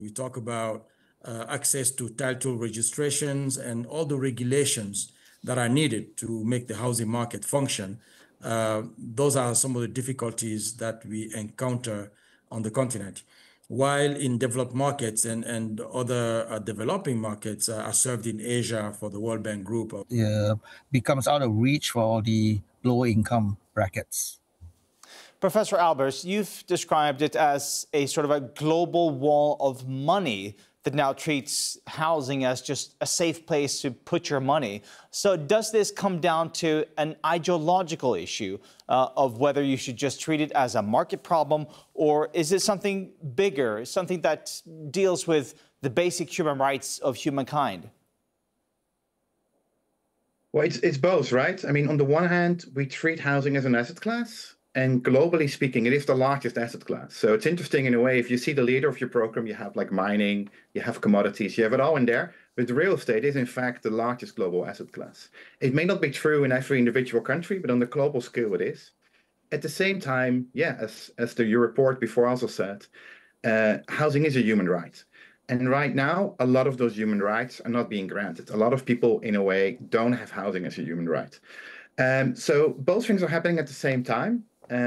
We talk about access to title registrations and all the regulations that are needed to make the housing market function. Those are some of the difficulties that we encounter on the continent. While in developed markets and other developing markets are served in Asia for the World Bank Group. Becomes out of reach for the low income brackets. Professor Albers, you've described it as a sort of a global wall of money that now treats housing as just a safe place to put your money. So does this come down to an ideological issue of whether you should just treat it as a market problem, or is it something bigger, something that deals with the basic human rights of humankind? Well, it's both, right? I mean, on the one hand, we treat housing as an asset class. And globally speaking, it is the largest asset class. So it's interesting in a way, if you see the leader of your program, you have like mining, you have commodities, you have it all in there. But real estate is in fact the largest global asset class. It may not be true in every individual country, but on the global scale it is. At the same time, yeah, as your report before also said, housing is a human right. And right now, a lot of those human rights are not being granted. A lot of people, in a way, don't have housing as a human right. So both things are happening at the same time.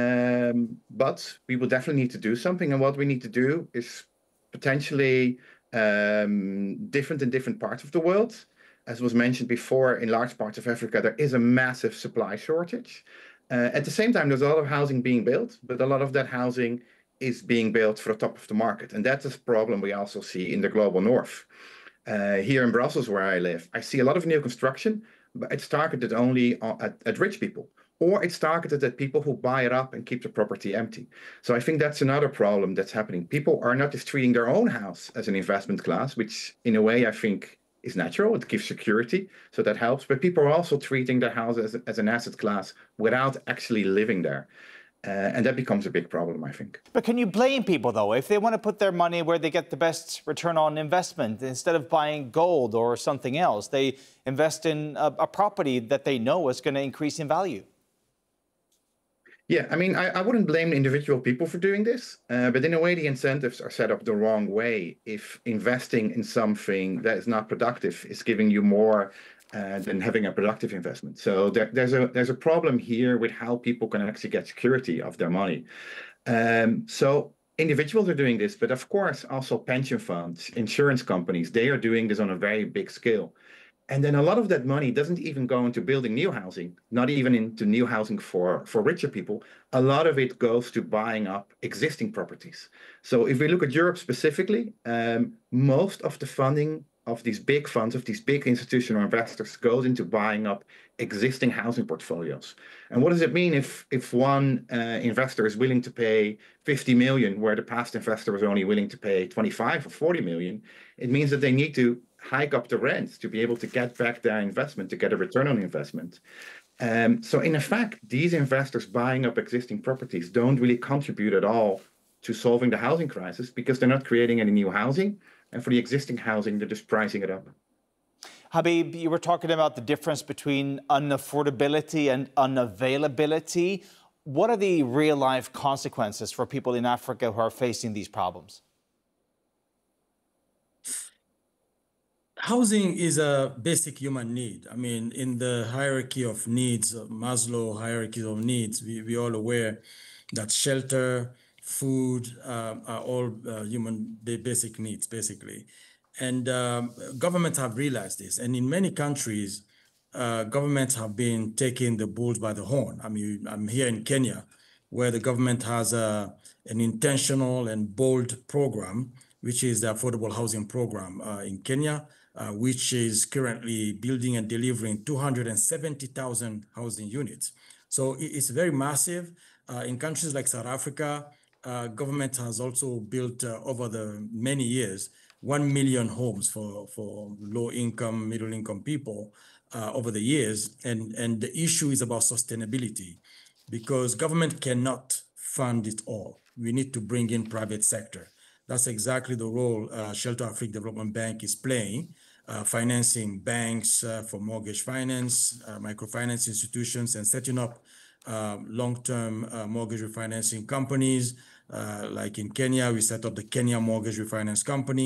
But we will definitely need to do something. And what we need to do is potentially different in different parts of the world. As was mentioned before, in large parts of Africa, there is a massive supply shortage. At the same time, there's a lot of housing being built, but a lot of that housing is being built for the top of the market. And that's a problem we also see in the global north. Here in Brussels, where I live, I see a lot of new construction, but it's targeted only at rich people. Or it's targeted at people who buy it up and keep the property empty. So I think that's another problem that's happening. People are not just treating their own house as an investment class, which in a way I think is natural. It gives security, so that helps. But people are also treating their house as an asset class without actually living there. And that becomes a big problem, I think. But can you blame people, though, if they want to put their money where they get the best return on investment? Instead of buying gold or something else, they invest in a property that they know is going to increase in value. Yeah, I mean, I wouldn't blame individual people for doing this, but in a way, the incentives are set up the wrong way. If investing in something that is not productive is giving you more than having a productive investment. So there's a problem here with how people can actually get security of their money. So individuals are doing this, but of course, also pension funds, insurance companies, they are doing this on a very big scale. And then a lot of that money doesn't even go into building new housing, not even into new housing for richer people. A lot of it goes to buying up existing properties. So if we look at Europe specifically, most of the funding of these big funds, of these big institutional investors, goes into buying up existing housing portfolios. And what does it mean if one investor is willing to pay 50 million, where the past investor was only willing to pay 25 or 40 million? It means that they need to hike up the rents to be able to get back their investment, to get a return on investment. So in effect, these investors buying up existing properties don't really contribute at all to solving the housing crisis, because they're not creating any new housing. And for the existing housing, they're just pricing it up. Habib, you were talking about the difference between unaffordability and unavailability. What are the real-life consequences for people in Africa who are facing these problems? Housing is a basic human need. I mean, in the hierarchy of needs, Maslow hierarchy of needs, we're all aware that shelter, food are all human basic needs, basically. And governments have realized this. And in many countries, governments have been taking the bulls by the horn. I mean, I'm here in Kenya, where the government has an intentional and bold program, which is the Affordable Housing Program in Kenya, which is currently building and delivering 270,000 housing units. So it's very massive. In countries like South Africa, government has also built over the many years 1 million homes for low-income, middle-income people over the years. And the issue is about sustainability, because government cannot fund it all. We need to bring in private sector. That's exactly the role Shelter Afrique Development Bank is playing, financing banks for mortgage finance, microfinance institutions, and setting up long-term mortgage refinancing companies. Like in Kenya, we set up the Kenya Mortgage Refinance Company.